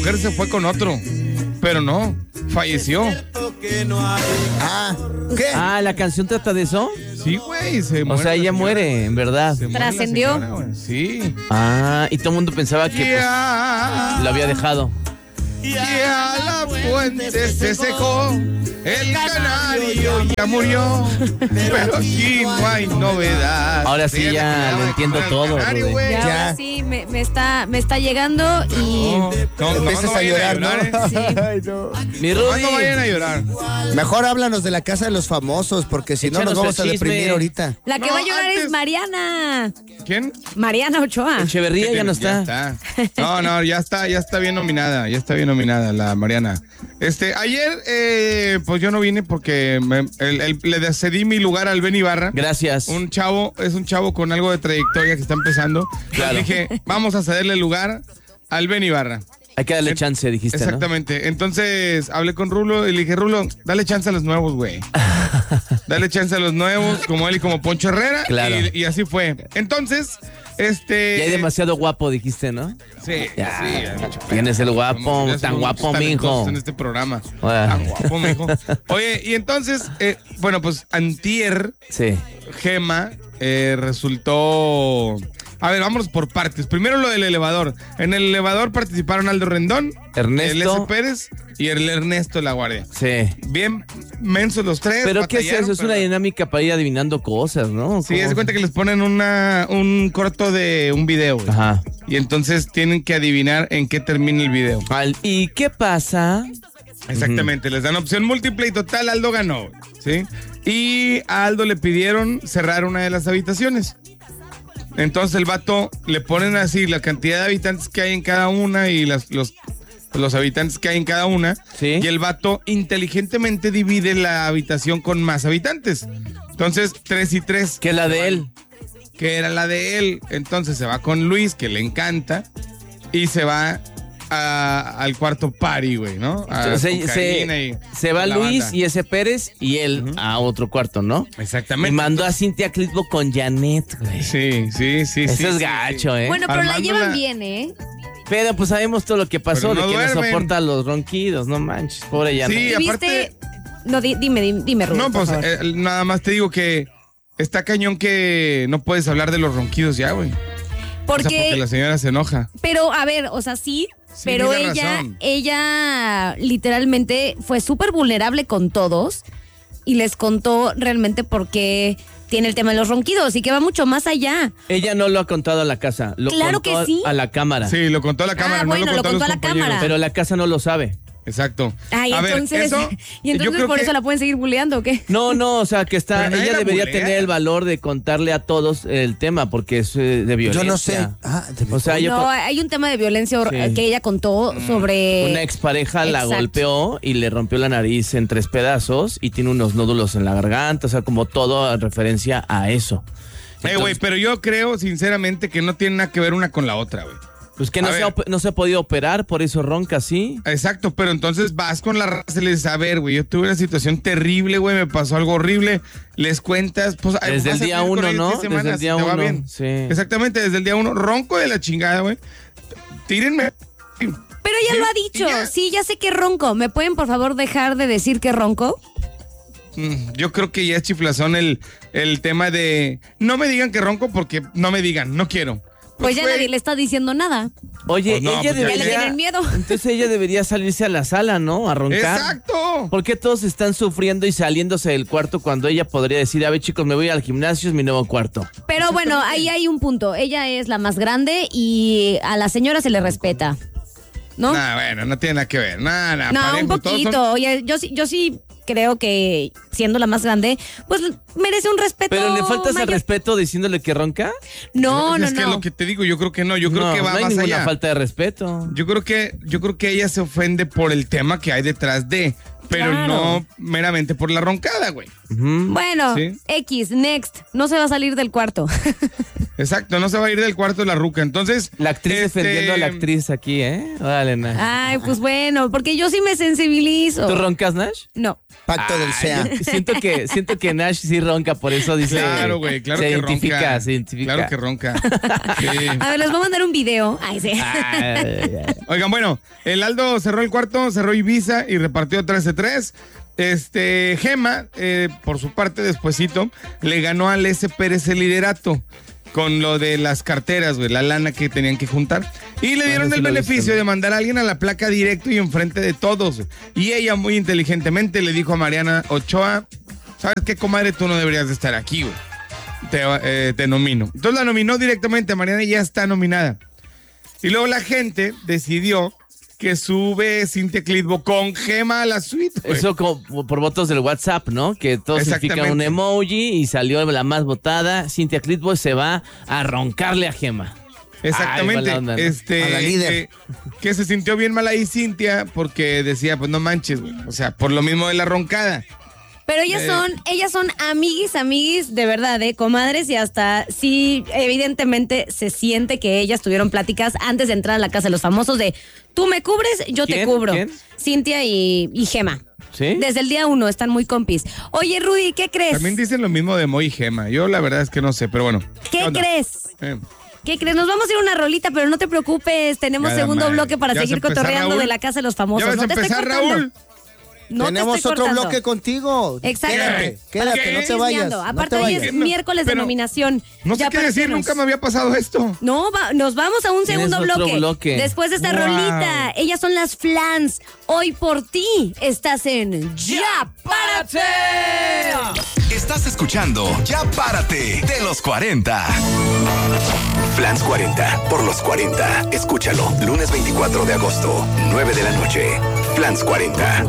mujer se fue con otro, pero no, falleció. ¿Qué? ¿La canción trata de eso? Sí, güey, se O muere sea, la ella señora. muere, en verdad. Se muere la ¿Trascendió? señora, güey. Sí. Y todo el mundo pensaba que pues, lo había dejado. Y a la fuente se secó, el canario ya murió, pero aquí no hay novedad. Ahora sí Fíjate ya que lo de entiendo comer al todo, canario, Rubén. güey. Ya, Ya. ahora sí, me está llegando y... No Empiezas a vayan llorar, ¿no? ¿eh? Ay, no. Mi No vayan a Rudy. llorar. Mejor háblanos de la casa de los famosos, porque si no Échanos nos vamos a el chisme. deprimir ahorita. La que No, va a llorar antes- es Mariana. ¿Quién? Mariana Ochoa. Echeverría ya no está. Ya está. No, ya está bien nominada, la Mariana. Ayer, pues yo no vine porque le cedí mi lugar al Ben Ibarra. Gracias. Es un chavo con algo de trayectoria que está empezando. Claro. Entonces dije, vamos a cederle lugar al Ben Ibarra. Hay que darle chance, dijiste, ¿no? Exactamente. Entonces hablé con Rulo y le dije, Rulo, dale chance a los nuevos, güey. Dale chance a los nuevos, como él y como Poncho Herrera. Claro. Y así fue. Entonces, Ya hay demasiado guapo, dijiste, ¿no? Sí, Ya, sí. hay mucho pedo. tienes el guapo, Ya tan somos guapo, muchos mijo. talentosos en este programa. Ah. Tan guapo, mijo. Oye, y entonces, bueno, pues antier, Sí. Gema, resultó... A ver, vámonos por partes. Primero lo del elevador. En el elevador participaron Aldo Rendón, Ernesto. el S. Pérez y el Ernesto La Guardia. Sí. Bien mensos los tres. ¿Pero qué es batallaron, eso? Es una dinámica para ir adivinando cosas, ¿no? Sí, ¿Cómo? haz de cuenta que les ponen un corto de un video, güey. Ajá. Y entonces tienen que adivinar en qué termina el video. ¿Y qué pasa? Exactamente, les dan opción múltiple y total, Aldo ganó, ¿sí? Y a Aldo le pidieron cerrar una de las habitaciones. Entonces el vato le ponen así la cantidad de habitantes que hay en cada una y los habitantes que hay en cada una. Sí. Y el vato inteligentemente divide la habitación con más habitantes. Entonces, 3 y 3. Que la de él. Que era la de él. Entonces se va con Luis, que le encanta, y se va al cuarto party, güey, ¿no? Se va la Luis banda. y ese Pérez y él a otro cuarto, ¿no? Exactamente. Y mandó a Cintia Clitbo con Janet, güey. Sí. Eso es gacho, ¿eh? Bueno, pero la Armándola. llevan bien, ¿eh? Pero pues sabemos todo lo que pasó, Pero no de que no duermen. soporta los ronquidos, no manches, pobre Janet. Sí, ¿Y aparte... viste? No, dime, Rubén, No, por pues favor. nada más te digo que está cañón que no puedes hablar de los ronquidos ya, güey. Porque la señora se enoja. Pero, a ver, o sea, sí, Sí, pero tiene razón. ella literalmente fue súper vulnerable con todos y les contó realmente por qué tiene el tema de los ronquidos y que va mucho más allá. Ella no lo ha contado a la casa, lo Claro contó que sí. a la cámara. Sí, lo contó a la cámara, bueno, no lo lo contó contó a a la los compañeros. cámara. Pero la casa no lo sabe. Exacto. Ay, A ver, entonces, y yo entonces creo por que- eso la pueden seguir bulleando, ¿o qué? No, o sea, que está, Pero nadie ella la debería bulea. tener el valor de contarle a todos el tema, porque es de violencia. Yo no sé. O sea, No, hay un tema de violencia Sí. que ella contó sobre... una expareja la Exacto. golpeó y le rompió la nariz en 3 pedazos y tiene unos nódulos en la garganta, o sea, como todo en referencia a eso. Güey, Entonces, pero yo creo sinceramente que no tiene nada que ver una con la otra, güey. pues que a no ver. no se ha podido operar, por eso ronca así. Exacto, pero entonces vas con la raza y le dices, a ver, güey, yo tuve una situación terrible, güey, me pasó algo horrible, les cuentas, pues... Desde el vas a día vivir con 1, ellos ¿no? 10 semanas, Desde el día te va 1, bien. sí. Exactamente, desde el día 1, ronco de la chingada, güey. Tírenme. Pero ella lo ha dicho. y ya. Sí, ya sé que ronco. ¿Me pueden, por favor, dejar de decir que ronco? Yo creo que ya es chiflazón el tema de... No me digan que ronco porque no me digan, no quiero. Pues ya güey, nadie le está diciendo nada. Oye, Pues no, ella pues ya Ya le debería... tienen miedo. Entonces ella debería salirse a la sala, ¿no? A roncar. ¡Exacto! ¿Por qué todos están sufriendo y saliéndose del cuarto cuando ella podría decir, a ver chicos, me voy al gimnasio, es mi nuevo cuarto? Pero bueno, ahí hay un punto. Ella es la más grande y a la señora se le respeta. ¿No? Nah, bueno, no tiene nada que ver. Nada, No, un poquito. Oye, yo sí creo que siendo la más grande, pues merece un respeto. Pero le faltas al mayor. respeto diciéndole que ronca. No, Es que no. lo que te digo, yo creo que no. Yo creo que va no hay más ninguna allá. falta de respeto. Yo creo que ella se ofende por el tema que hay detrás de, pero Claro. no meramente por la roncada, güey. Ujú. Bueno, Sí. X, next. No se va a salir del cuarto. Exacto, no se va a ir del cuarto la ruca. Entonces. La actriz defendiendo a la actriz aquí, ¿eh? Vale, Nash. Ay, pues bueno, porque yo sí me sensibilizo. ¿Tú roncas, Nash? No. Pacto del SEA. Siento que Nash sí ronca, por eso dice. Claro, güey, claro se que identifica, ronca. se identifica. Claro que ronca. Sí. A ver, les voy a mandar un video. Ay, sí. Oigan, bueno, el Aldo cerró el cuarto, cerró Ibiza y repartió 13-3. Gema, por su parte, despuesito, le ganó al S. Pérez el liderato con lo de las carteras, güey, la lana que tenían que juntar. Y le dieron sí el lo he beneficio visto. de mandar a alguien a la placa directo y enfrente de todos. Y ella muy inteligentemente le dijo a Mariana Ochoa, ¿sabes qué, comadre? Tú no deberías de estar aquí, güey. Te nomino. Entonces la nominó directamente, Mariana ya está nominada. Y luego la gente decidió que sube Cintia Clitbo con Gema a la suite, güey. Eso como por votos del WhatsApp, ¿no? Que todos significan un Exactamente. emoji y salió la más votada. Cintia Clitbo se va a roncarle a Gema. Exactamente. Ay, mala onda, ¿no? A la líder. Que se sintió bien mal ahí Cintia porque decía, pues no manches, güey. O sea, por lo mismo de la roncada. Pero ellas son amiguis de verdad, comadres, y hasta sí, evidentemente se siente que ellas tuvieron pláticas antes de entrar a la casa de los famosos de tú me cubres, yo te ¿Quién? cubro. ¿Quién? Cintia y Gema. ¿Sí? Desde el día 1 están muy compis. Oye, Rudy, ¿qué crees? También dicen lo mismo de Moy y Gema. Yo la verdad es que no sé, pero bueno. ¿Qué onda? crees? Eh, ¿Qué crees? Nos vamos a ir a una rolita, pero no te preocupes. Tenemos Nada segundo más. bloque para ¿Ya vas a seguir empezar, cotorreando Raúl? de la casa de los famosos. ¿Ya vas a No te estoy empezar, cortando. Raúl? No te Tenemos estoy otro cortando. bloque contigo. Exacto. Quédate, ¿Qué? no te vayas. Chismeando. No Aparte, te hoy vayas. es miércoles de Pero nominación. No sé Ya qué decir, para nunca me había pasado esto. No, nos vamos a un Tienes segundo otro bloque. bloque. Después de esta Wow. rolita, ellas son las Flans. Hoy por ti estás en Ya Párate. Estás escuchando Ya Párate de los 40. Flans 40 por los 40. Escúchalo, lunes 24 de agosto, 9 de la noche. Flans 40.